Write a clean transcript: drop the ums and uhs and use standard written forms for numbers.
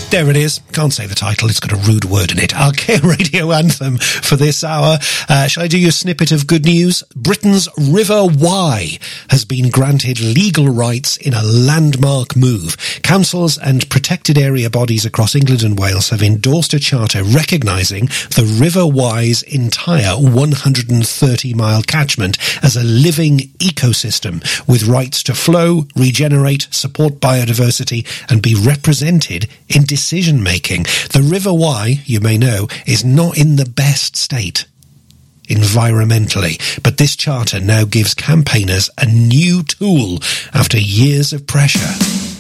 There it is. Can't say the title. It's got a rude word in it. Our Care Radio Anthem for this hour. Shall I do you a snippet of good news? Britain's River Wye has been granted legal rights in a landmark move. Councils and protected area bodies across England and Wales have endorsed a charter recognising the River Wye's entire 130-mile catchment as a living ecosystem with rights to flow, regenerate, support biodiversity and be represented in decision-making. The River Wye, you may know, is not in the best state environmentally, but this charter now gives campaigners a new tool after years of pressure.